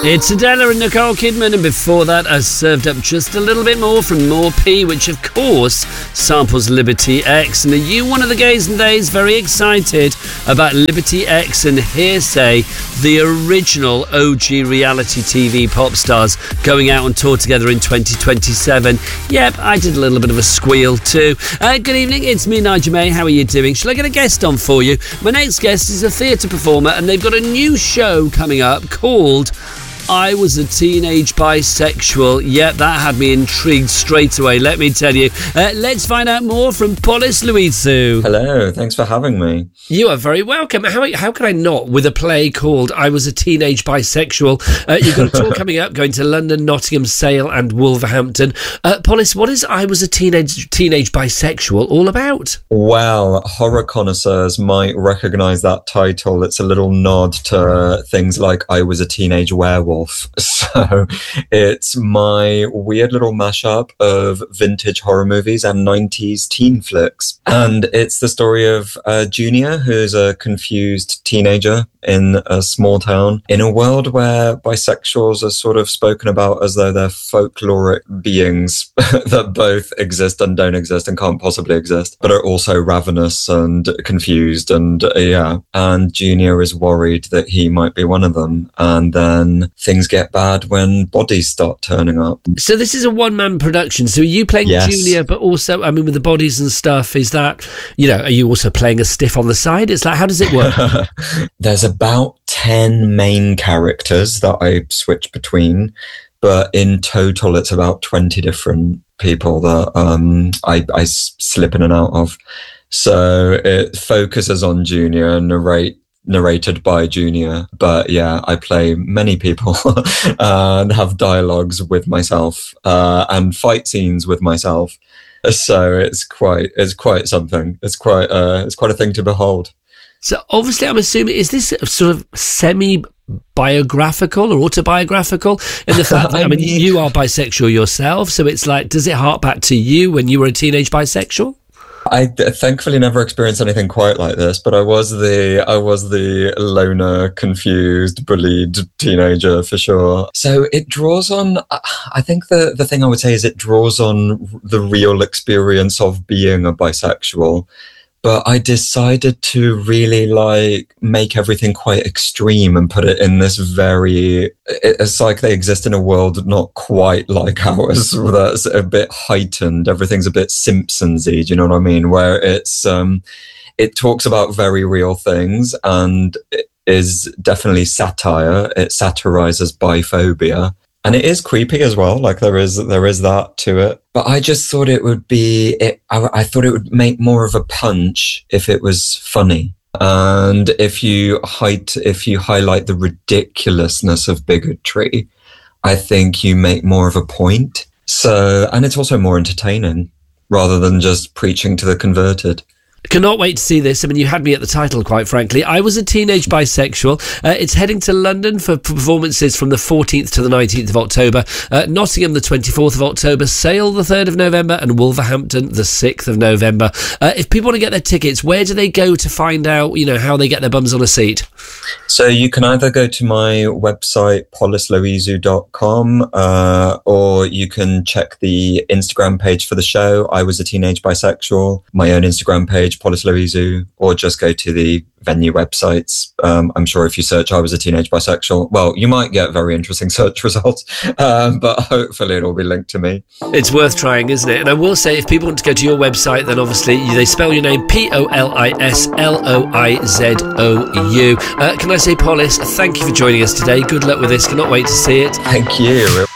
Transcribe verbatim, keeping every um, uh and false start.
It's Adela and Nicole Kidman, and before that I served up just a little bit more from More P, which of course samples Liberty X. And are you one of the gays and days very excited about Liberty X and Hearsay, the original O G reality T V pop stars going out on tour together in twenty twenty-seven? Yep, I did a little bit of a squeal too. Uh, good evening, it's me, Nigel May. How are you doing? Shall I get a guest on for you? My next guest is a theatre performer, and they've got a new show coming up called I Was a Teenage Bisexual. Yep, that had me intrigued straight away, let me tell you. Uh, let's find out more from Polis Louisou. Hello, thanks for having me. You are very welcome. How, how can I not with a play called I Was a Teenage Bisexual? Uh, you've got a tour coming up, going to London, Nottingham, Sale and Wolverhampton. Uh, Polis, what is I Was a Teenage Teenage Bisexual all about? Well, horror connoisseurs might recognise that title. It's a little nod to things like I Was a Teenage Werewolf. So it's my weird little mashup of vintage horror movies and nineties teen flicks. And it's the story of uh, Junior, who's a confused teenager in a small town in a world where bisexuals are sort of spoken about as though they're folkloric beings that both exist and don't exist and can't possibly exist, but are also ravenous and confused. And uh, yeah, and Junior is worried that he might be one of them. And then things get bad when bodies start turning up. So this is a one-man production. So are you playing Yes. Junior, but also, I mean, with the bodies and stuff, is that, you know, are you also playing a stiff on the side? It's like, how does it work? There's about ten main characters that I switch between, but in total it's about twenty different people that um, I, I s- slip in and out of. So it focuses on Junior, narrate narrated by Junior, but yeah, I play many people and have dialogues with myself uh, and fight scenes with myself. So it's quite it's quite something. It's quite uh, it's quite a thing to behold. So obviously, I'm assuming, is this sort of semi-biographical or autobiographical in the fact that, I, I mean, mean, you are bisexual yourself, so it's like, does it hark back to you when you were a teenage bisexual? I thankfully never experienced anything quite like this, but I was the I was the loner, confused, bullied teenager for sure. So it draws on, I think the, the thing I would say is it draws on the real experience of being a bisexual. But I decided to really like make everything quite extreme and put it in this very, it's like they exist in a world not quite like ours, that's a bit heightened. Everything's a bit Simpsons-y, do you know what I mean? Where it's, um, it talks about very real things and it is definitely satire. It satirizes biphobia. And it is creepy as well. Like there is, there is that to it. But I just thought it would be, it, I, I thought it would make more of a punch if it was funny. And if you height, if you highlight the ridiculousness of bigotry, I think you make more of a point. So, and it's also more entertaining rather than just preaching to the converted. Cannot wait to see this. I mean, you had me at the title, quite frankly. I Was a Teenage Bisexual. Uh, it's heading to London for performances from the fourteenth to the nineteenth of October, uh, Nottingham the twenty-fourth of October, Sale the third of November, and Wolverhampton the sixth of November. Uh, if people want to get their tickets, where do they go to find out, you know, how they get their bums on a seat? So you can either go to my website, polis louisou dot com, uh, or you can check the Instagram page for the show, I Was a Teenage Bisexual, my own Instagram page, Polis Louisou, or just go to the venue websites. Um, I'm sure if you search I Was a Teenage Bisexual, well, you might get very interesting search results, um, but hopefully it'll be linked to me. It's worth trying, isn't it? And I will say, if people want to go to your website, then obviously they spell your name P O L I S L O I Z O U. Uh, can I say, Polis, thank you for joining us today. Good luck with this. Cannot wait to see it. Thank you.